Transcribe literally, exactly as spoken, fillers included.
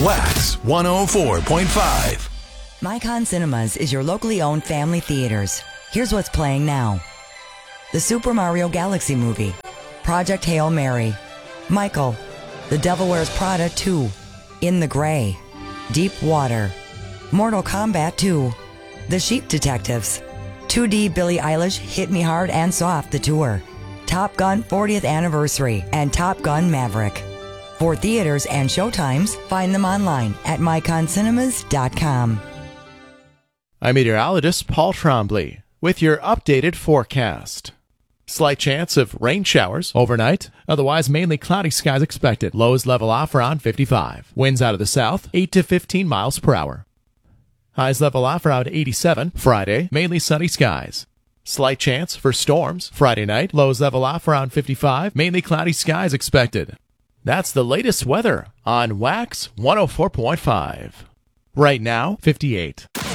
Wax one oh four point five. Micon Cinemas is your locally owned family theaters. Here's what's playing now. The Super Mario Galaxy movie, Project Hail Mary, Michael, The Devil Wears Prada two, In the Gray, Deep Water, Mortal Kombat two, The Sheep Detectives, two D Billie Eilish Hit Me Hard and Soft the Tour, Top Gun fortieth Anniversary, and Top Gun Maverick. For theaters and showtimes, find them online at micon cinemas dot com. I'm meteorologist Paul Trombley with your updated forecast. Slight chance of rain showers overnight. Otherwise, mainly cloudy skies expected. Lows level off around fifty-five. Winds out of the south, eight to fifteen miles per hour. Highs level off around eighty-seven. Friday, mainly sunny skies. Slight chance for storms. Friday night, lows level off around fifty-five. Mainly cloudy skies expected. That's the latest weather on Wax one oh four point five. Right now, fifty-eight.